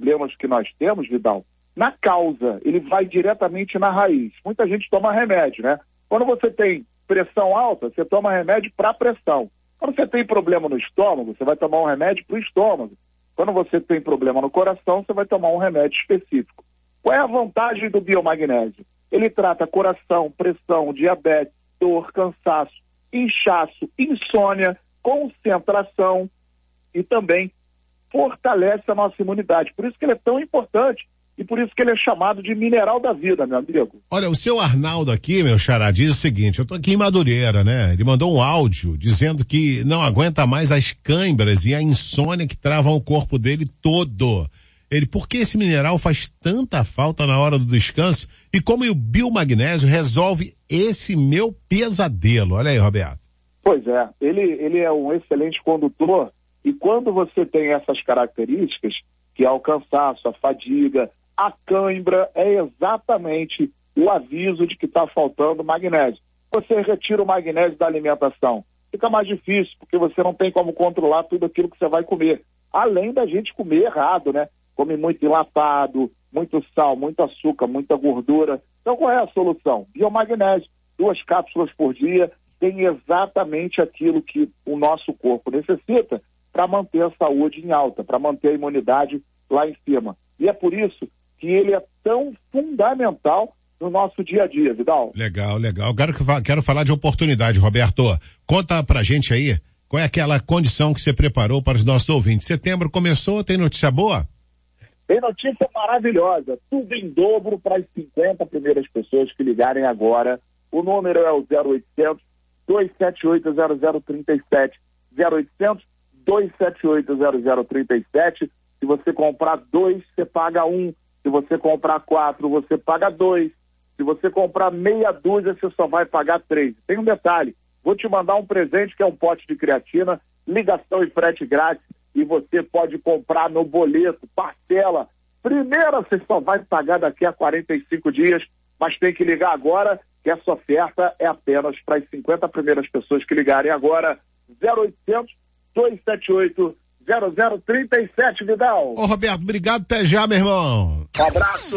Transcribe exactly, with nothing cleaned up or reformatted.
problemas que nós temos, Vidal, na causa, ele vai diretamente na raiz. Muita gente toma remédio, né? Quando você tem pressão alta, você toma remédio para pressão. Quando você tem problema no estômago, você vai tomar um remédio para o estômago. Quando você tem problema no coração, você vai tomar um remédio específico. Qual é a vantagem do biomagnésio? Ele trata coração, pressão, diabetes, dor, cansaço, inchaço, insônia, concentração e também fortalece a nossa imunidade. Por isso que ele é tão importante e por isso que ele é chamado de mineral da vida, meu amigo. Olha, o seu Arnaldo aqui, meu xará, diz o seguinte: eu tô aqui em Madureira, né? Ele mandou um áudio dizendo que não aguenta mais as câimbras e a insônia que travam o corpo dele todo. Ele, por que esse mineral faz tanta falta na hora do descanso e como o biomagnésio resolve esse meu pesadelo? Olha aí, Roberto. Pois é, ele, ele é um excelente condutor e quando você tem essas características, que é o cansaço, a fadiga, a cãibra, é exatamente o aviso de que está faltando magnésio. Você retira o magnésio da alimentação, fica mais difícil, porque você não tem como controlar tudo aquilo que você vai comer. Além da gente comer errado, né? Come muito enlatado, muito sal, muito açúcar, muita gordura. Então qual é a solução? Biomagnésio, duas cápsulas por dia, tem exatamente aquilo que o nosso corpo necessita para manter a saúde em alta, para manter a imunidade lá em cima. E é por isso que ele é tão fundamental no nosso dia a dia, Vidal. Legal, legal. Quero, quero falar de oportunidade, Roberto. Conta pra gente aí, qual é aquela condição que você preparou para os nossos ouvintes? Setembro começou, tem notícia boa? Tem notícia maravilhosa, tudo em dobro para as cinquenta primeiras pessoas que ligarem agora. O número é o zero oitocentos, dois sete oito, zero zero três sete, zero oitocentos, dois sete oito, zero zero três sete. Se você comprar dois, você paga um. Se você comprar quatro, você paga dois. Se você comprar meia dúzia, você só vai pagar três. Tem um detalhe, vou te mandar um presente que é um pote de creatina, ligação e frete grátis, e você pode comprar no boleto, parcela. Primeiro você só vai pagar daqui a quarenta e cinco dias, mas tem que ligar agora, que essa oferta é apenas para as cinquenta primeiras pessoas que ligarem agora. zero oitocentos, dois sete oito, zero zero três sete, Vidal. Ô Roberto, obrigado, até já, meu irmão. Um abraço.